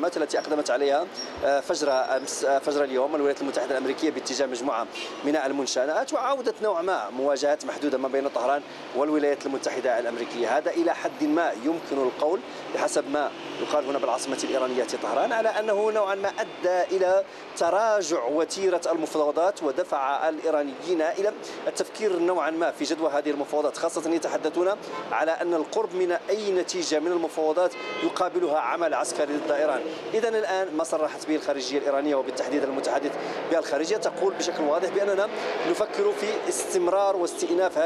الإجراءات التي أقدمت عليها فجر اليوم الولايات المتحدة الأمريكية باتجاه مجموعة من المنشآت، وعودة نوع ما مواجهات محدودة ما بين طهران والولايات المتحدة الأمريكية. هذا إلى حد ما يمكن القول بحسب ما يقال هنا بالعاصمة الإيرانية طهران على أنه نوعا ما أدى إلى تراجع وتيرة المفاوضات ودفع الإيرانيين إلى التفكير نوعا ما في جدوى هذه المفاوضات، خاصة يتحدثون على أن القرب من أي نتيجة من المفاوضات يقابلها عمل عسكري ضد إيران. إذن الآن ما صرحت به الخارجية الإيرانية وبالتحديد المتحدث بالخارجية تقول بشكل واضح بأننا نفكر في استمرار واستئناف